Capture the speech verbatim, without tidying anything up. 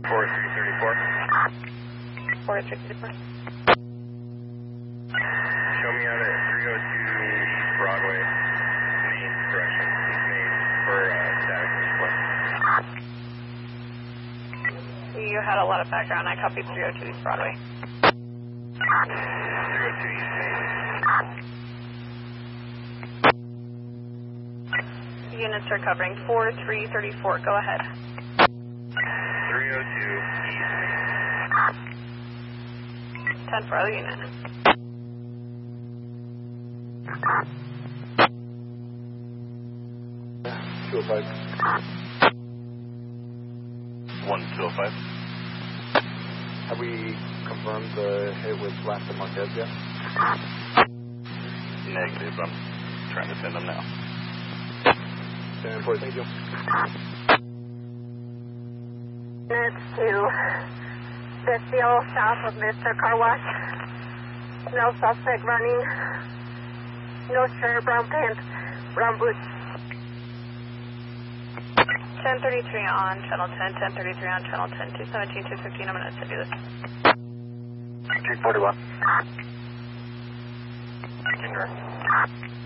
four three thirty-four. four three thirty-four. Show me out at three oh two East Broadway, main direction, East Main, for uh, static display. You had a lot of background. I copied three oh two East Broadway. three oh two East Main. Units are covering four three thirty-four. Go ahead. three oh two East Main. ten for other unit. two oh five. one two oh five. Have we confirmed the hit with Lasta Marquez yet? Negative. I'm trying to send them now. ten four, thank you. Units to Bastille, south of Mister Car Wash. No suspect running. No shirt, brown pants, brown boots. ten thirty-three on channel ten, ten thirty-three on channel ten, two seventeen, two fifteen. I'm going to send you this. three forty-one. Kinder.